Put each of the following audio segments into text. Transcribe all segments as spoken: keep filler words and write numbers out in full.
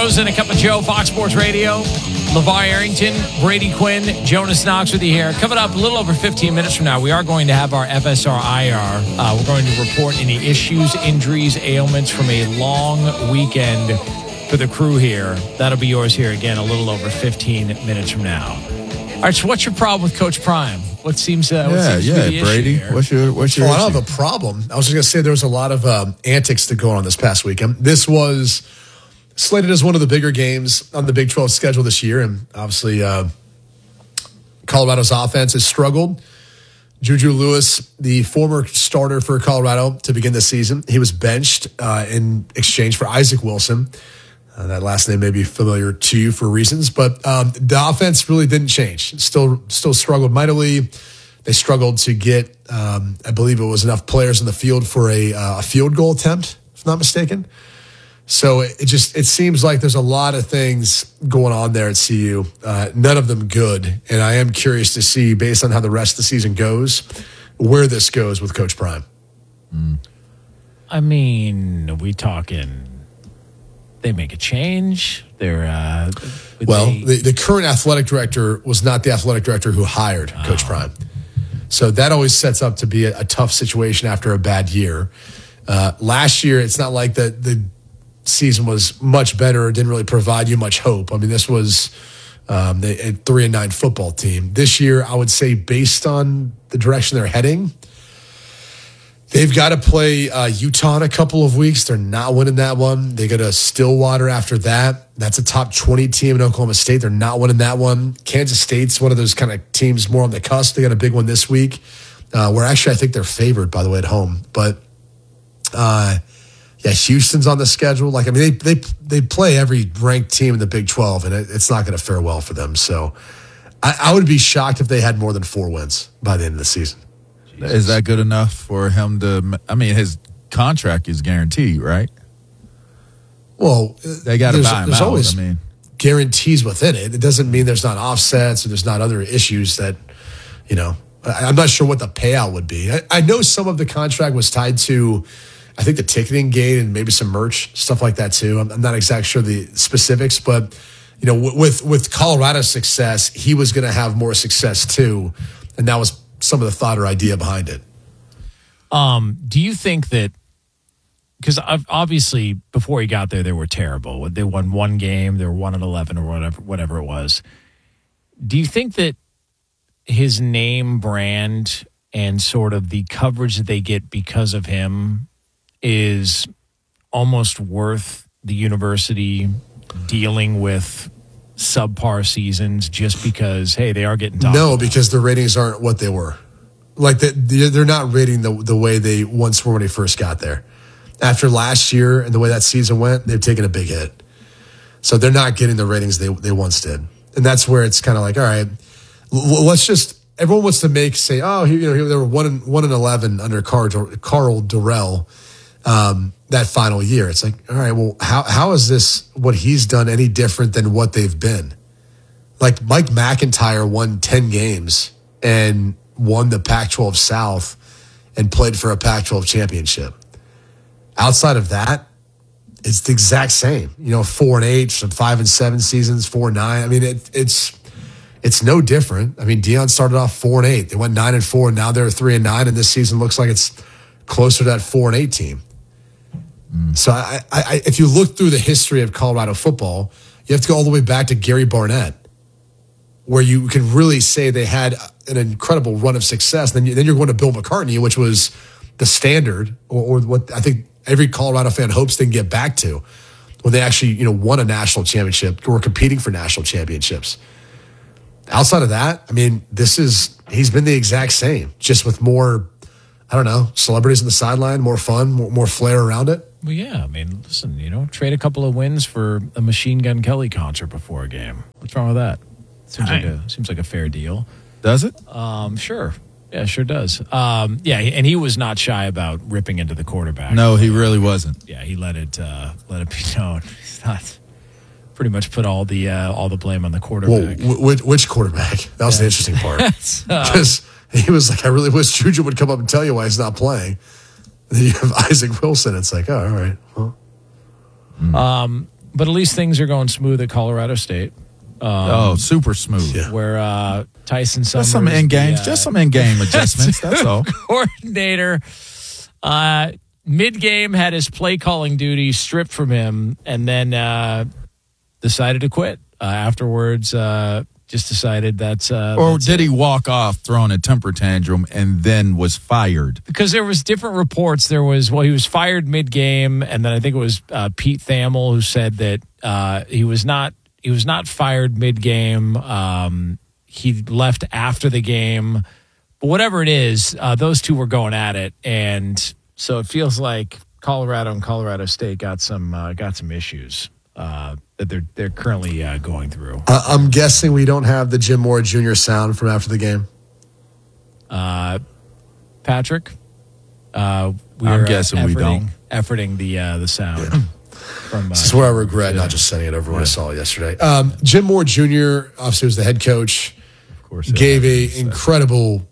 Rose and a Cup of Joe, Fox Sports Radio. LeVar Arrington, Brady Quinn, Jonas Knox with you here. Coming up a little over fifteen minutes from now, we are going to have our F S R I R. Uh, we're going to report any issues, injuries, ailments from a long weekend for the crew here. That'll be yours here again a little over fifteen minutes from now. All right, so what's your problem with Coach Prime? What seems, uh, what yeah, seems yeah, to be the Brady. issue here? What's your what's your? Oh, issue? I don't have a problem. I was just going to say there was a lot of um, antics to go on this past weekend. This was slated as one of the bigger games on the Big twelve schedule this year, and obviously uh, Colorado's offense has struggled. Juju Lewis, the former starter for Colorado to begin the season, he was benched uh, in exchange for Isaac Wilson. Uh, that last name may be familiar to you for reasons, but um, the offense really didn't change. Still, still struggled mightily. They struggled to get, um, I believe it was enough players in the field for a, uh, a field goal attempt, if not mistaken. So it, it just it seems like there's a lot of things going on there at C U. Uh, none of them good, and I am curious to see, based on how the rest of the season goes, where this goes with Coach Prime. Mm. I mean, are we talking? They make a change. They're uh, well. they... The, the current athletic director was not the athletic director who hired oh. Coach Prime, so that always sets up to be a, a tough situation after a bad year. Uh, last year, it's not like the the season was much better or didn't really provide you much hope. I mean, this was um, a three and nine football team. This year, I would say, based on the direction they're heading, they've got to play uh, Utah in a couple of weeks. They're not winning that one. They go to Stillwater after that. That's a top twenty team in Oklahoma State. They're not winning that one. Kansas State's one of those kind of teams more on the cusp. They got a big one this week, uh, where actually I think they're favored, by the way, at home. But uh, yeah, Houston's on the schedule. Like, I mean, they they they play every ranked team in the Big twelve, and it, it's not going to fare well for them. So I, I would be shocked if they had more than four wins by the end of the season. Jesus. Is that good enough for him to? I mean, his contract is guaranteed, right? Well, they got to buy him there's out. Always I mean, guarantees within it. It doesn't mean there's not offsets or there's not other issues that, you know. I, I'm not sure what the payout would be. I, I know some of the contract was tied to, I think, the ticketing gate and maybe some merch, stuff like that too. I'm, I'm not exactly sure the specifics, but you know, with with Colorado's success, he was going to have more success too, and that was some of the thought or idea behind it. Um, do you think that, because obviously before he got there, they were terrible. They won one game, they were one and eleven or whatever, whatever it was. Do you think that his name brand and sort of the coverage that they get because of him is almost worth the university dealing with subpar seasons just because, hey, they are getting talked No, about? because the ratings aren't what they were. Like, the, they're not rating the, the way they once were when they first got there. After last year and the way that season went, they've taken a big hit. So they're not getting the ratings they, they once did. And that's where it's kind of like, all right, l- let's just, everyone wants to make, say, oh, you know, they were one and, one and eleven under Carl, Carl Durrell um, that final year. It's like, all right, well, how how is this, what he's done, any different than what they've been? Like, Mike McIntyre won ten games and won the Pac twelve South and played for a Pac twelve championship. Outside of that, it's the exact same. You know, four and eight, some five and seven seasons, four and nine. I mean, it, it's it's no different. I mean, Deion started off four and eight. They went nine and four, and now they're three and nine. And this season looks like it's closer to that four and eight team. Mm. So, I, I, if you look through the history of Colorado football, you have to go all the way back to Gary Barnett, where you can really say they had an incredible run of success. Then, you, then you're going to Bill McCartney, which was the standard, or, or what I think every Colorado fan hopes they can get back to, when they actually, you know, won a national championship or were competing for national championships. Outside of that, I mean, this is, he's been the exact same, just with more, I don't know, celebrities on the sideline, more fun, more, more flair around it. Well, yeah, I mean, listen, you know, trade a couple of wins for a Machine Gun Kelly concert before a game. What's wrong with that? Seems like a seems like a fair deal. Does it? Um, sure. Yeah, sure does. Um, yeah, and he was not shy about ripping into the quarterback. No, he really wasn't. Yeah, he let it uh, let it be known. He's not pretty much put all the uh, all the blame on the quarterback. Well, which, which quarterback? That was yeah. the interesting part. Because uh, he was like, I really wish Juju would come up and tell you why he's not playing. And then you have Isaac Wilson. It's like, oh, all right. Well. Um, but at least things are going smooth at Colorado State. Um, oh, super smooth. Yeah. Where uh, Tyson Summers, Just some in games, the, uh, just some in game adjustments. That's all. Coordinator, uh, mid game had his play calling duties stripped from him, and then uh, decided to quit. Uh, afterwards, uh, just decided that's uh, Or that's did it. he walk off throwing a temper tantrum and then was fired? Because there was different reports. There was, well, he was fired mid-game, and then I think it was uh, Pete Thamel who said that uh, he was not he was not fired mid-game. Um, he left after the game. But whatever it is, uh, those two were going at it, and so it feels like Colorado and Colorado State got some uh, got some issues uh, that they're they're currently uh, going through. Uh, I'm guessing we don't have the Jim Moore Junior sound from after the game. Uh, Patrick, uh, we I'm are, guessing uh, we efforting, don't. Efforting the uh, the sound. From, uh, This is where I regret not just sending it over when I saw it yesterday. Um, Jim Moore Junior obviously was the head coach. Of course, Gave a incredible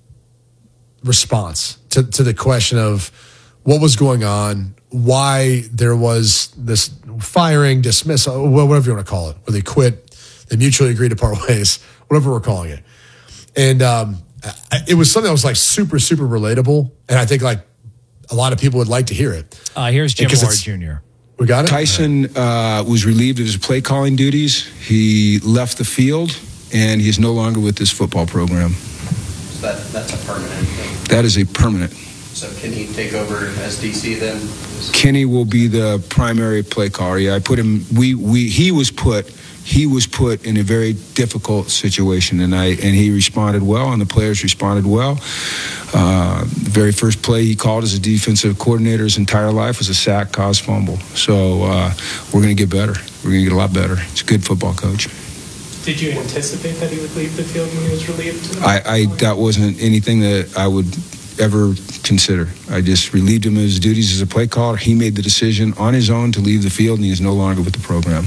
response to, to the question of what was going on, why there was this firing, dismissal, whatever you want to call it, where they quit, they mutually agreed to part ways, whatever we're calling it. And um, it was something that was like super, super relatable. And I think like a lot of people would like to hear it. Uh, here's Jim Because Moore it's- Junior We got it? Tyson uh, was relieved of his play calling duties. He left the field, and he is no longer with this football program. So that, that's a permanent thing. That is a permanent. So can he take over as D C then? Kenny will be the primary play caller. Yeah, I put him. We we he was put. He was put in a very difficult situation, and I and he responded well, and the players responded well. Uh, the very first play he called as a defensive coordinator his entire life was a sack, caused fumble. So uh, we're going to get better. We're going to get a lot better. He's a good football coach. Did you anticipate that he would leave the field when he was relieved? I, I that wasn't anything that I would ever consider. I just relieved him of his duties as a play caller. He made the decision on his own to leave the field, and he is no longer with the program.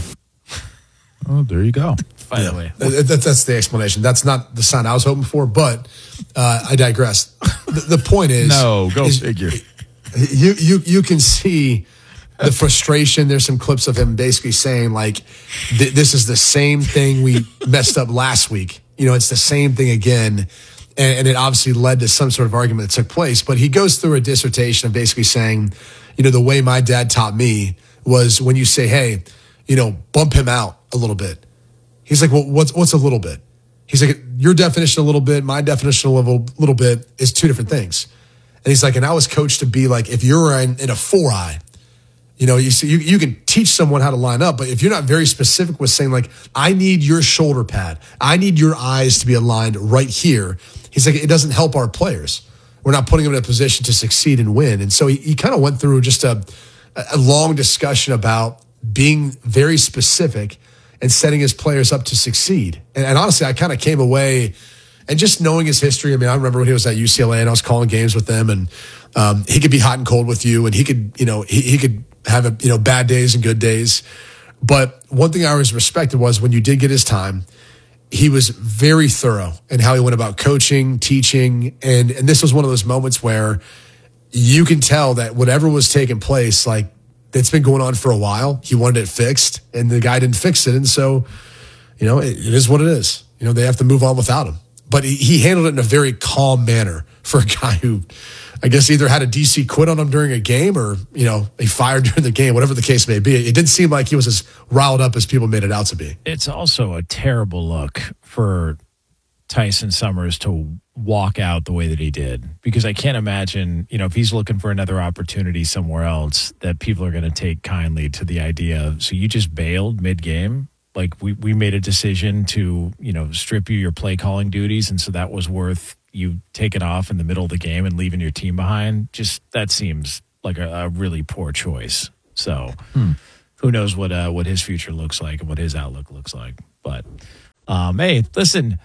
Oh, there you go. By the way, That- that- that's the explanation. That's not the sound I was hoping for, but uh, I digress. The, the point is, No, go is figure. You you you can see the frustration. There's some clips of him basically saying like, th- "This is the same thing we messed up last week. You know, it's the same thing again." And, and it obviously led to some sort of argument that took place. But he goes through a dissertation of basically saying, you know, the way my dad taught me was when you say, "Hey, you know, bump him out a little bit." He's like, well, what's what's a little bit? He's like, your definition a little bit, my definition a little, little bit is two different things. And he's like, and I was coached to be like, if you're in, in a four eye, you know, you see, you, you can teach someone how to line up, but if you're not very specific with saying like, I need your shoulder pad, I need your eyes to be aligned right here. He's like, it doesn't help our players. We're not putting them in a position to succeed and win. And so he, he kind of went through just a, a long discussion about being very specific and setting his players up to succeed. And, and honestly, I kind of came away and just knowing his history. I mean, I remember when he was at U C L A and I was calling games with them, and um, he could be hot and cold with you, and he could, you know, he, he could have a, you know, bad days and good days. But one thing I always respected was when you did get his time, he was very thorough in how he went about coaching, teaching, and and this was one of those moments where you can tell that whatever was taking place, like, it's been going on for a while. He wanted it fixed, and the guy didn't fix it. And so, you know, it, it is what it is. You know, they have to move on without him. But he, he handled it in a very calm manner for a guy who, I guess, either had a D C quit on him during a game or, you know, he fired during the game, whatever the case may be. It didn't seem like he was as riled up as people made it out to be. it's also a terrible look for Tyson Summers to walk out the way that he did, because I can't imagine, you know, if he's looking for another opportunity somewhere else, that people are going to take kindly to the idea of, so you just bailed mid-game? Like, we, we made a decision to, you know, strip you your play calling duties, and so that was worth you taking off in the middle of the game and leaving your team behind. Just, that seems like a, a really poor choice. So hmm. who knows what uh, what his future looks like and what his outlook looks like. But, um, hey, listen,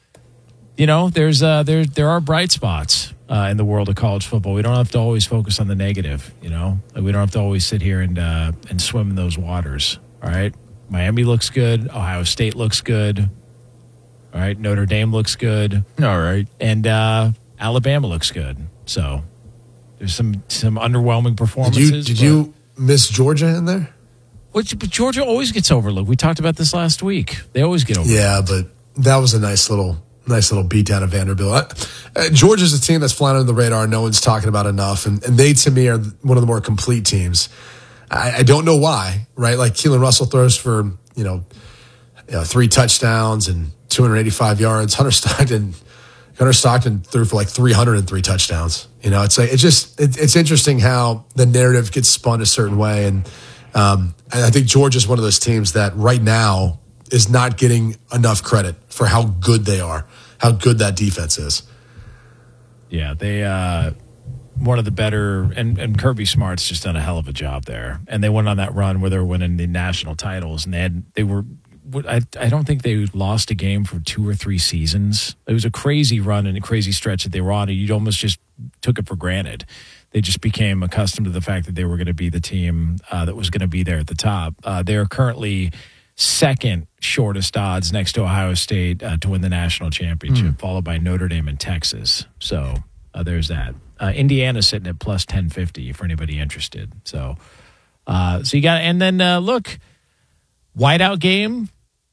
you know, there's uh, there there are bright spots uh, in the world of college football. We don't have to always focus on the negative, you know. Like, we don't have to always sit here and uh, and swim in those waters, all right? Miami looks good. Ohio State looks good. All right, Notre Dame looks good. All right. And uh, Alabama looks good. So there's some some underwhelming Did performances. you, did but- you miss Georgia in there? Which, but Georgia always gets overlooked. We talked about this last week. They always get overlooked. Yeah, but that was a nice little, nice little beatdown of Vanderbilt. Uh, Georgia's a team that's flying under the radar. No one's talking about enough, and, and they to me are one of the more complete teams. I, I don't know why, right? Like Keelan Russell throws for you know, you know three touchdowns and two hundred eighty-five yards. Hunter Stockton, Hunter Stockton threw for like three hundred three touchdowns. You know, it's like it's just it, it's interesting how the narrative gets spun a certain way, and um, and I think Georgia's one of those teams that right now is not getting enough credit for how good they are, how good that defense is. Yeah, they uh, one of the better, and, and Kirby Smart's just done a hell of a job there. And they went on that run where they were winning the national titles, and they had they were. I I don't think they lost a game for two or three seasons. It was a crazy run and a crazy stretch that they were on, and you almost just took it for granted. They just became accustomed to the fact that they were going to be the team uh, that was going to be there at the top. Uh, they're currently second shortest odds next to Ohio State uh, to win the national championship, mm. followed by Notre Dame and Texas. So uh, there's that. Uh, Indiana's sitting at plus ten fifty for anybody interested. So, uh, so you got, and then uh, look, whiteout game,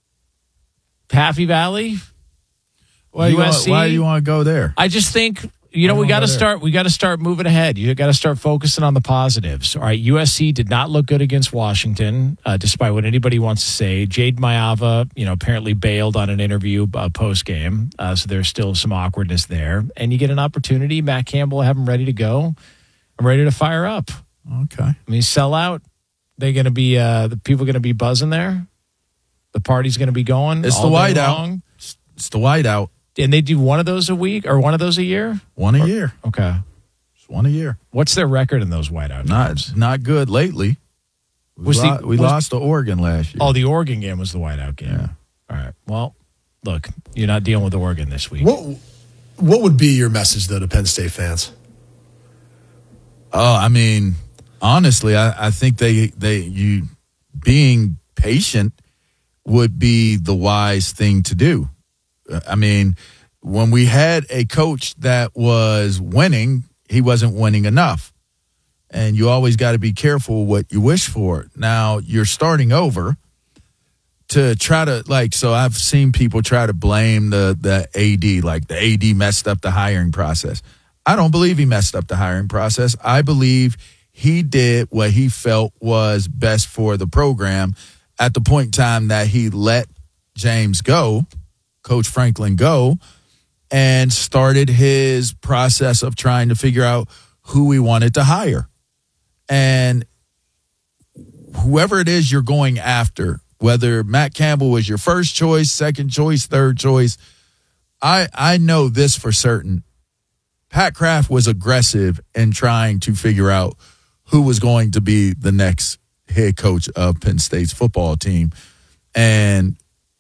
Happy Valley. Why U S C. You want, why do you want to go there? I just think. You know, we got to start. We got to start moving ahead. You got to start focusing on the positives. All right, U S C did not look good against Washington, uh, despite what anybody wants to say. Jade Mayava, you know, apparently bailed on an interview uh, post game, uh, so there's still some awkwardness there. And you get an opportunity. Matt Campbell, have him ready to go. I'm ready to fire up. Okay. I mean, sell out. They're going to be uh, the people going to be buzzing there. The party's going to be going. It's the whiteout. It's, it's the whiteout. And they do one of those a week or one of those a year? One a or, year. Okay. It's one a year. What's their record in those whiteout not, games? Not good lately. We, was lo- the, we was, lost to Oregon last year. Oh, the Oregon game was the whiteout game. Yeah. All right. Well, look, you're not dealing with Oregon this week. What What would be your message, though, to Penn State fans? Oh, I mean, honestly, I, I think they they you being patient would be the wise thing to do. I mean, when we had a coach that was winning, he wasn't winning enough. And you always got to be careful what you wish for. Now, you're starting over to try to, like, so I've seen people try to blame the, the A D, like the A D messed up the hiring process. I don't believe he messed up the hiring process. I believe he did what he felt was best for the program at the point in time that he let James go. Coach Franklin go, and started his process of trying to figure out who we wanted to hire. And whoever it is you're going after, whether Matt Campbell was your first choice, second choice, third choice, I, I know this for certain. Pat Kraft was aggressive in trying to figure out who was going to be the next head coach of Penn State's football team. And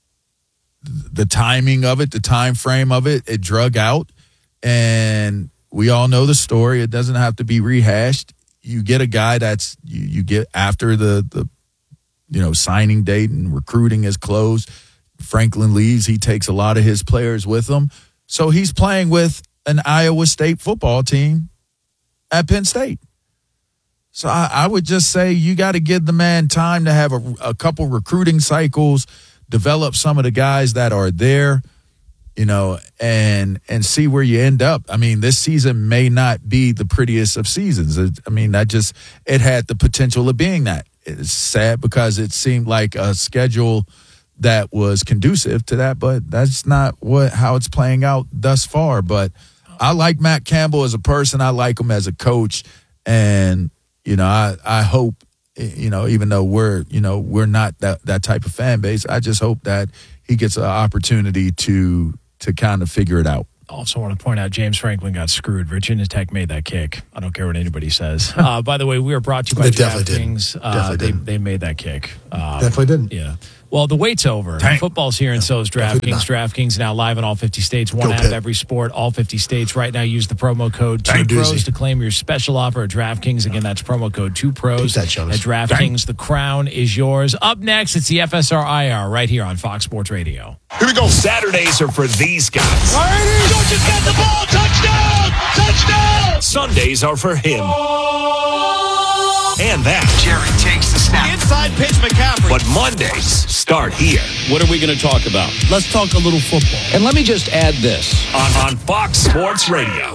the timing of it, the time frame of it, it drug out. And we all know the story. It doesn't have to be rehashed. You get a guy that's, you, you get after the, the, you know, signing date and recruiting is closed. Franklin leaves. He takes a lot of his players with him. So he's playing with an Iowa State football team at Penn State. So I, I would just say you got to give the man time to have a, a couple recruiting cycles, develop some of the guys that are there, you know, and and see where you end up. I mean, this season may not be the prettiest of seasons. It, I mean, that just, it had the potential of being that. It's sad because it seemed like a schedule that was conducive to that, but that's not what how it's playing out thus far. But I like Matt Campbell as a person. I like him as a coach. And, you know, I, I hope, you know, even though we're, you know, we're not that, that type of fan base, I just hope that he gets an opportunity to to kind of figure it out. Also want to point out James Franklin got screwed. Virginia Tech made that kick. I don't care what anybody says. Uh, by the way, we are brought to you by They definitely DraftKings. didn't. Uh, Definitely they, didn't. they made that kick. Um, Definitely didn't. Yeah. Well, the wait's over. Dang. Football's here, and so is Definitely DraftKings. not. DraftKings now live in all fifty states. One Go out of Pitt. every sport, all fifty states. Right now, use the promo code Dang. two pros Doozy. to claim your special offer at DraftKings. Again, that's promo code two pros Keep at that, Jonas. DraftKings. The crown is yours. Up next, it's the F S R I R right here on Fox Sports Radio. Here we go. Saturdays are for these guys. Georgia's got the ball. Touchdown! Touchdown! Sundays are for him. And that. Jerry takes the Inside pitch McCaffrey. But Mondays start here. What are we going to talk about? Let's talk a little football. And let me just add this. On, on Fox Sports Radio.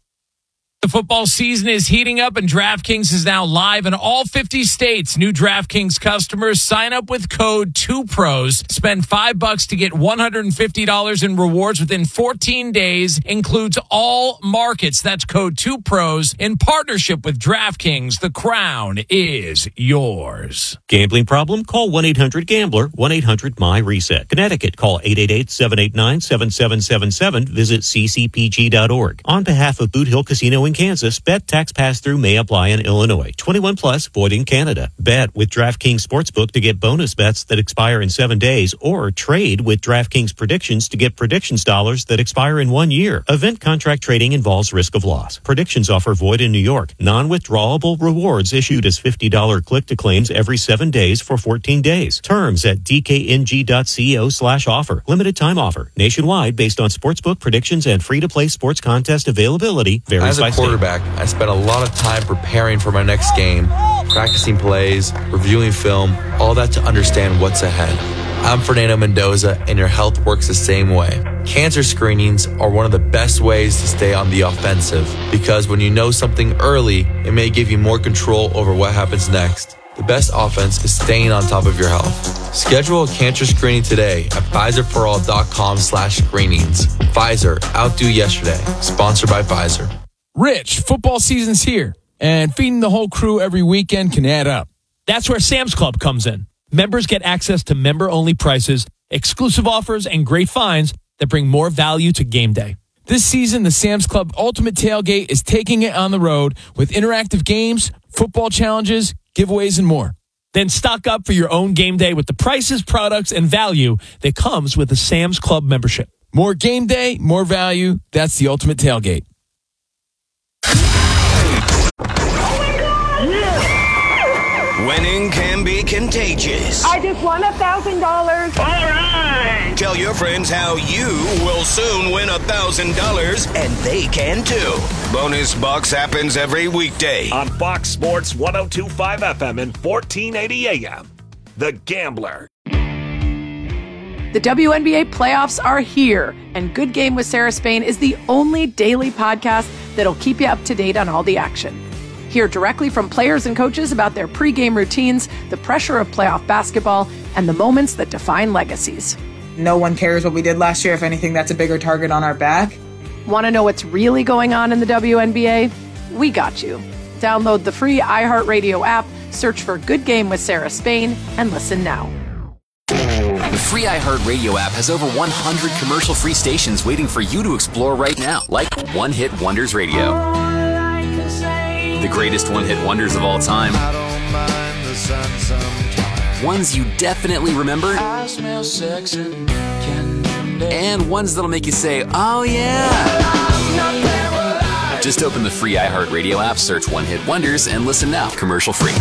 The football season is heating up, and DraftKings is now live in all fifty states. New DraftKings customers sign up with code two pros. Spend five bucks to get one hundred fifty dollars in rewards within fourteen days. Includes all markets. That's code two pros in partnership with DraftKings. The crown is yours. Gambling problem? Call one eight hundred gambler, one eight hundred my reset. Connecticut, call eight eight eight, seven eight nine, seven seven seven seven. Visit c c p g dot org. On behalf of Boot Hill Casino in Kansas, bet tax pass-through may apply in Illinois. twenty-one plus, void in Canada. Bet with DraftKings Sportsbook to get bonus bets that expire in seven days, or trade with DraftKings Predictions to get predictions dollars that expire in one year. Event contract trading involves risk of loss. Predictions offer void in New York. Non-withdrawable rewards issued as fifty dollars click-to-claims every seven days for fourteen days. Terms at d k n g dot co slash offer. Limited time offer. Nationwide based on sportsbook predictions and free-to-play sports contest availability. Varies by state. Quarterback, I spent a lot of time preparing for my next game, practicing plays, reviewing film, all that to understand what's ahead. I'm Fernando Mendoza, and your health works the same way. Cancer screenings are one of the best ways to stay on the offensive, because when you know something early, it may give you more control over what happens next. The best offense is staying on top of your health. Schedule a cancer screening today at Pfizer for all dot com slash screenings. Pfizer, outdo yesterday. Sponsored by Pfizer. Rich, football season's here, and feeding the whole crew every weekend can add up. That's where Sam's Club comes in. Members get access to member-only prices, exclusive offers, and great finds that bring more value to game day. This season, the Sam's Club Ultimate Tailgate is taking it on the road with interactive games, football challenges, giveaways, and more. Then stock up for your own game day with the prices, products, and value that comes with a Sam's Club membership. More game day, more value. That's the Ultimate Tailgate. Winning can be contagious. I just won a thousand dollars. All right. Tell your friends how you will soon win a thousand dollars, and they can too. Bonus Box happens every weekday on Fox Sports one oh two point five F M and fourteen eighty A M. The Gambler. The W N B A playoffs are here, and Good Game with Sarah Spain is the only daily podcast that'll keep you up to date on all the action. Hear directly from players and coaches about their pregame routines, the pressure of playoff basketball, and the moments that define legacies. No one cares what we did last year. If anything, that's a bigger target on our back. Want to know what's really going on in the W N B A? We got you. Download the free iHeartRadio app, search for Good Game with Sarah Spain, and listen now. The free iHeartRadio app has over one hundred commercial-free stations waiting for you to explore right now, like One Hit Wonders Radio. The greatest one-hit wonders of all time. I don't mind the sun sometimes. Ones you definitely remember. I smell sex and candy. And ones that'll make you say, oh yeah. Just open the free iHeartRadio app, search One Hit Wonders, and listen now, commercial free.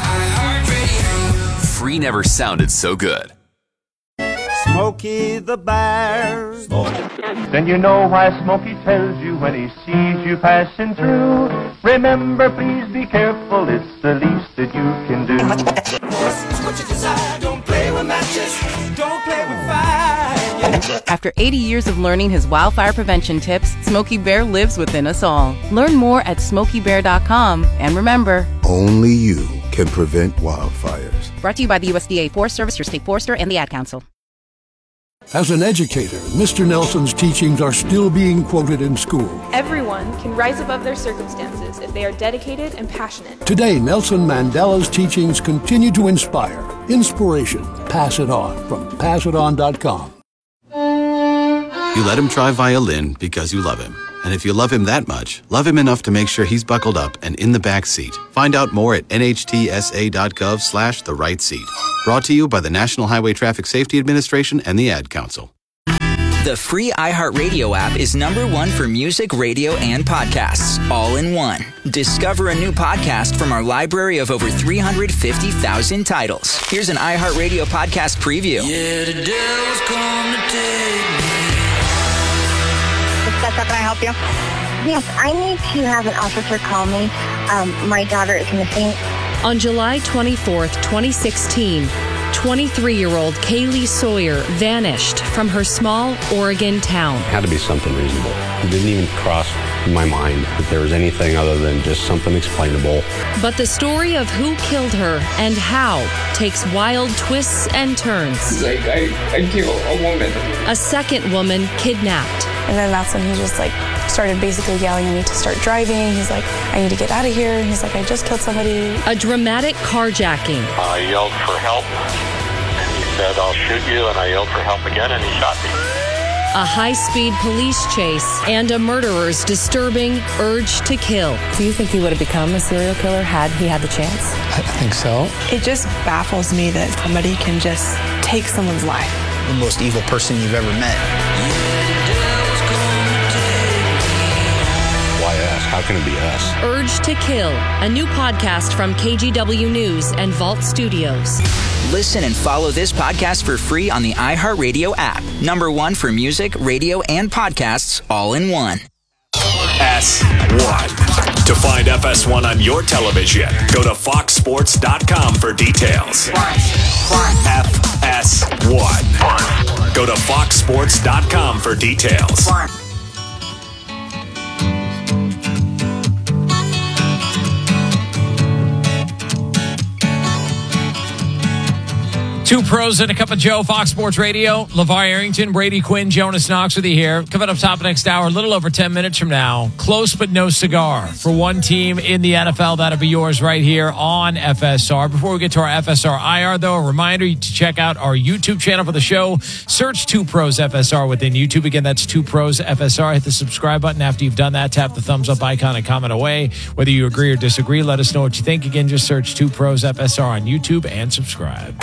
Free never sounded so good. Smokey the Bear. Then you know why Smokey tells you when he sees you passing through. Remember, please be careful, it's the least that you can do. What you desire, don't play with matches, don't play with fire. After eighty years of learning his wildfire prevention tips, Smokey Bear lives within us all. Learn more at smokey bear dot com, and remember, only you can prevent wildfires. Brought to you by the U S D A Forest Service, your state forester, and the Ad Council. As an educator, Mister Nelson's teachings are still being quoted in school. Everyone can rise above their circumstances if they are dedicated and passionate. Today, Nelson Mandela's teachings continue to inspire. Inspiration. Pass it on from pass it on dot com. You let him try violin because you love him. And if you love him that much, love him enough to make sure he's buckled up and in the back seat. Find out more at N H T S A dot gov slash the right seat. Brought to you by the National Highway Traffic Safety Administration and the Ad Council. The free iHeartRadio app is number one for music, radio, and podcasts, all in one. Discover a new podcast from our library of over three hundred fifty thousand titles. Here's an iHeartRadio podcast preview. Yeah, the devil's come to take me. Can I help you? Yes, I need to have an officer call me. Um, my daughter is missing, On July twenty-fourth, twenty sixteen, twenty-three-year-old Kaylee Sawyer vanished from her small Oregon town. It had to be something reasonable. It didn't even cross my mind that there was anything other than just something explainable. But the story of who killed her and how takes wild twists and turns. Like, I, I killed a woman. A second woman kidnapped. And then that's when he just like started basically yelling at me to start driving. He's like, I need to get out of here. He's like, I just killed somebody. A dramatic carjacking. I yelled for help, and he said, I'll shoot you, and I yelled for help again, and he shot me. A high-speed police chase and a murderer's disturbing urge to kill. Do you think he would have become a serial killer had he had the chance? I think so. It just baffles me that somebody can just take someone's life. The most evil person you've ever met. Why us? How can it be us? Urge to Kill, a new podcast from K G W News and Vault Studios. Listen and follow this podcast for free on the iHeartRadio app. Number one for music, radio, and podcasts all in one. S one. To find F S one on your television, go to fox sports dot com for details. F S one. Go to fox sports dot com for details. Two pros and a cup of Joe, Fox Sports Radio. LeVar Arrington, Brady Quinn, Jonas Knox with you here. Coming up top of next hour, a little over ten minutes from now. Close but no cigar for one team in the N F L. That'll be yours right here on F S R. Before we get to our F S R I R, though, a reminder to check out our YouTube channel for the show. Search Two Pros F S R within YouTube. Again, that's Two Pros F S R. Hit the subscribe button. After you've done that, tap the thumbs up icon and comment away. Whether you agree or disagree, let us know what you think. Again, just search Two Pros F S R on YouTube and subscribe.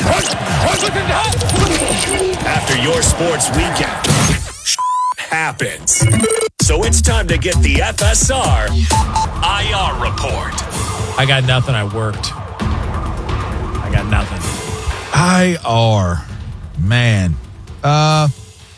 After your sports weekend, happens. So it's time to get the F S R I R report. I got nothing. I worked. I got nothing. I R. Man. Uh,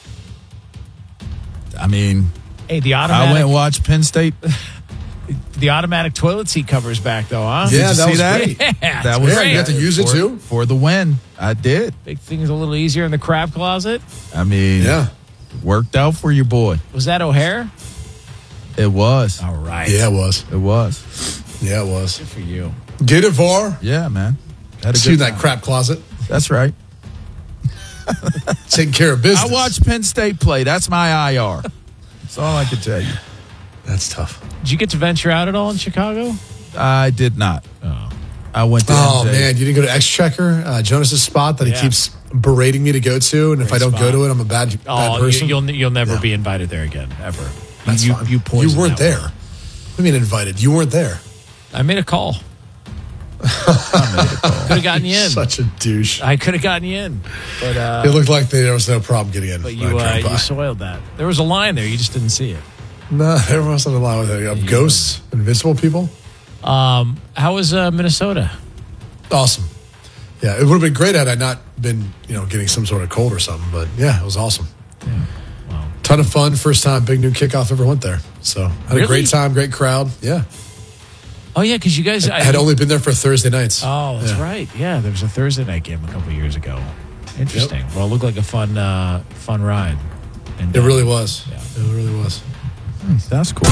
I mean, hey, the automatic. I went and watched Penn State. The automatic toilet seat cover's back, though, huh? Yeah, did you that see was that? great. Yeah, that was great. You got to use it for, too for the win. I did. Make things a little easier in the crab closet. I mean, yeah, worked out for your boy. Was that O'Hare? It was. All right. Yeah, it was. It was. Yeah, it was. Good for you. Get it, Var. Yeah, man. Had a good that crap closet. That's right. Taking care of business. I watched Penn State play. That's my I R. That's all I can tell you. That's tough. Did you get to venture out at all in Chicago? I did not. Oh. I went to Oh, M J. man. You didn't go to X-Checker, uh, Jonas' spot that Yeah. he keeps berating me to go to. And if Great I don't spot. go to it, I'm a bad, bad Oh, person. you, you'll you'll never Yeah. be invited there again, ever. That's you, fine. You, poisoned you weren't that there. one. What do you mean invited? You weren't there. I made a call. Could have gotten you in. Such a douche. I could have gotten you in, but uh, It looked like there was no problem getting in. but when you I uh, drove by. you soiled that. There was a line there, you just didn't see it. No, there wasn't a lot with it. Uh, Ghosts, invisible people. Um, how was uh, Minnesota? Awesome. Yeah, it would have been great had I not been, you know, getting some sort of cold or something. But yeah, it was awesome. Yeah. Wow. Ton of fun. First time big new kickoff ever went there. So had Really? a great time, great crowd. Yeah. Oh yeah, because you guys I had only been there for Thursday nights. Oh, that's Yeah. right. Yeah, there was a Thursday night game a couple years ago. Interesting. Well, it looked like a fun, uh, fun ride. And, It uh, really was. Yeah. It really was. That's cool.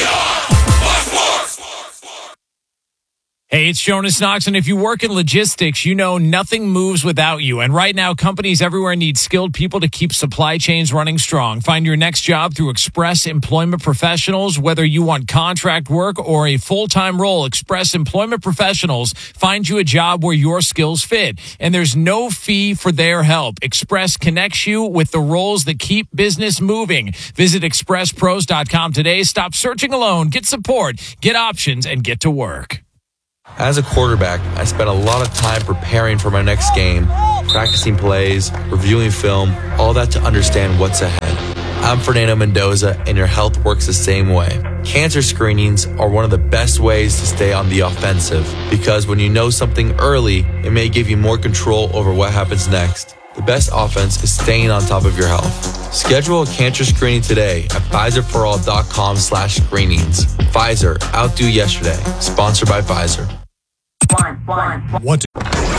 Hey, it's Jonas Knox, and if you work in logistics, you know nothing moves without you. And right now, companies everywhere need skilled people to keep supply chains running strong. Find your next job through Express Employment Professionals. Whether you want contract work or a full-time role, Express Employment Professionals find you a job where your skills fit. And there's no fee for their help. Express connects you with the roles that keep business moving. Visit express pros dot com today. Stop searching alone. Get support, get options, and get to work. As a quarterback, I spent a lot of time preparing for my next game, practicing plays, reviewing film, all that to understand what's ahead. I'm Fernando Mendoza, and your health works the same way. Cancer screenings are one of the best ways to stay on the offensive, because when you know something early, it may give you more control over what happens next. The best offense is staying on top of your health. Schedule a cancer screening today at Pfizer for all dot com slash screenings. Pfizer, outdo yesterday. Sponsored by Pfizer. One. one. One, two.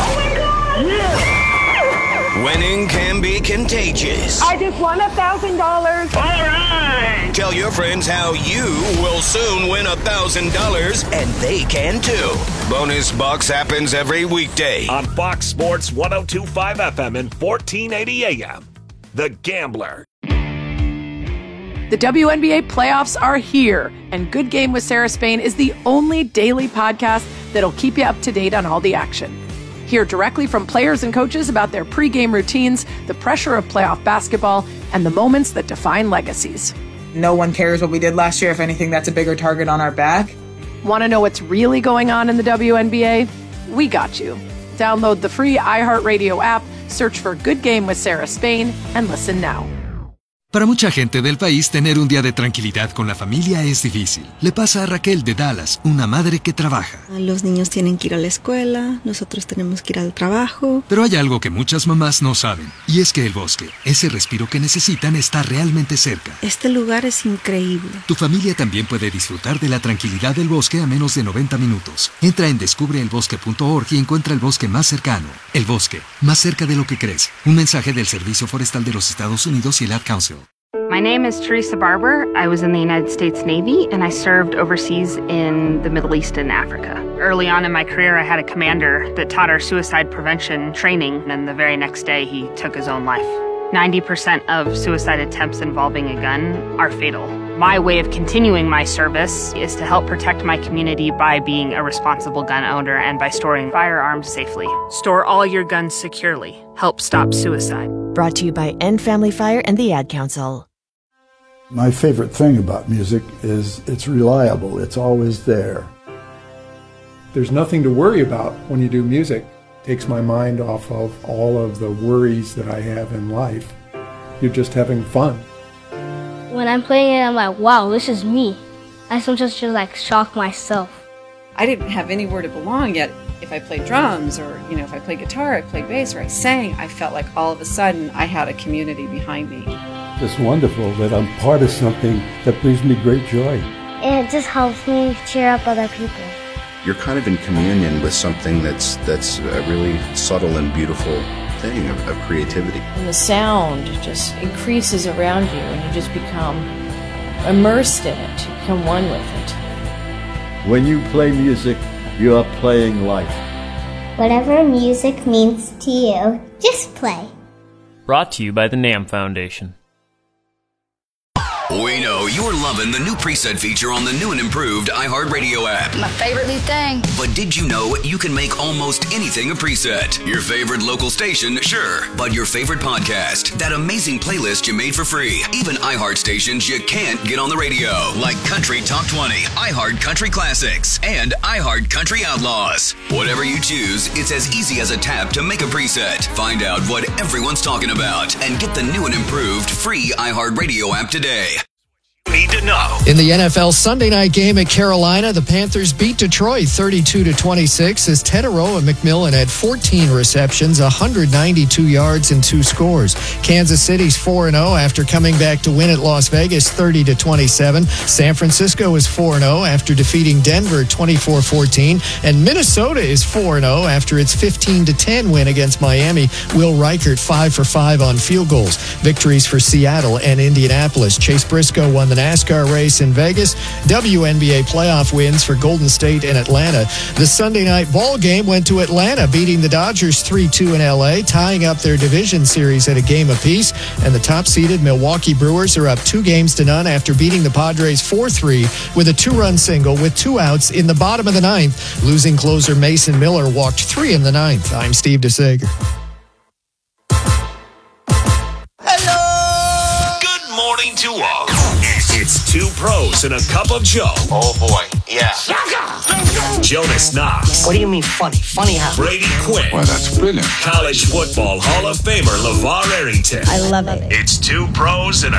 Winning can be contagious. I just won a thousand dollars. All right. Tell your friends how you will soon win a thousand dollars, and they can too. Bonus Bucks happens every weekday on Fox Sports one oh two point five F M and fourteen eighty A M. The Gambler. The W N B A playoffs are here, and Good Game with Sarah Spain is the only daily podcast that'll keep you up to date on all the action. Hear directly from players and coaches about their pregame routines, the pressure of playoff basketball, and the moments that define legacies. No one cares what we did last year. If anything, that's a bigger target on our back. Want to know what's really going on in the W N B A? We got you. Download the free iHeartRadio app, search for Good Game with Sarah Spain, and listen now. Para mucha gente del país, tener un día de tranquilidad con la familia es difícil. Le pasa a Raquel de Dallas, una madre que trabaja. Los niños tienen que ir a la escuela, nosotros tenemos que ir al trabajo. Pero hay algo que muchas mamás no saben, y es que el bosque, ese respiro que necesitan, está realmente cerca. Este lugar es increíble. Tu familia también puede disfrutar de la tranquilidad del bosque a menos de noventa minutos. Entra en descubre el bosque punto org y encuentra el bosque más cercano. El bosque, más cerca de lo que crees. Un mensaje del Servicio Forestal de los Estados Unidos y el Ad Council. My name is Teresa Barber. I was in the United States Navy, and I served overseas in the Middle East and Africa. Early on in my career, I had a commander that taught our suicide prevention training, and the very next day, he took his own life. ninety percent of suicide attempts involving a gun are fatal. My way of continuing my service is to help protect my community by being a responsible gun owner and by storing firearms safely. Store all your guns securely. Help stop suicide. Brought to you by End Family Fire and the Ad Council. My favorite thing about music is it's reliable. It's always there. There's nothing to worry about when you do music. It takes my mind off of all of the worries that I have in life. You're just having fun. When I'm playing it, I'm like, wow, this is me. I sometimes just like shock myself. I didn't have anywhere to belong yet. If I played drums or, you know, if I played guitar, I played bass, or I sang, I felt like all of a sudden I had a community behind me. It's wonderful that I'm part of something that brings me great joy. And it just helps me cheer up other people. You're kind of in communion with something that's that's a really subtle and beautiful thing of, of creativity. And the sound just increases around you, and you just become immersed in it. You become one with it. When you play music, you are playing life. Whatever music means to you, just play. Brought to you by the NAMM Foundation. We know you're loving the new preset feature on the new and improved iHeartRadio app. My favorite new thing. But did you know you can make almost anything a preset? Your favorite local station, sure. But your favorite podcast, that amazing playlist you made for free. Even iHeart stations you can't get on the radio, like Country Top twenty, iHeart Country Classics, and iHeart Country Outlaws. Whatever you choose, it's as easy as a tap to make a preset. Find out what everyone's talking about and get the new and improved free iHeartRadio app today. Need to know. In the N F L Sunday night game at Carolina, the Panthers beat Detroit thirty-two to twenty-six as Teteroa McMillan had fourteen receptions, one hundred ninety-two yards, and two scores. Kansas City's four and oh after coming back to win at Las Vegas thirty to twenty-seven. San Francisco is four and oh after defeating Denver twenty-four fourteen. And Minnesota is four and oh after its fifteen to ten win against Miami. Will Reichert five for five on field goals. Victories for Seattle and Indianapolis. Chase Briscoe won the NASCAR race in Vegas. W N B A playoff wins for Golden State and Atlanta. The Sunday night ball game went to Atlanta, beating the Dodgers three two in L A, tying up their division series at a game apiece. And the top-seeded Milwaukee Brewers are up two games to none after beating the Padres four three with a two-run single with two outs in the bottom of the ninth. Losing closer Mason Miller walked three in the ninth. I'm Steve DeSager. Hello! Good morning to all. It's two pros and a cup of Joe. Oh boy, yeah. Jonas Knox. What do you mean funny? Funny how? Brady Quinn. Well, that's brilliant. College football Hall of Famer LeVar Arrington. I love it. It's two pros and a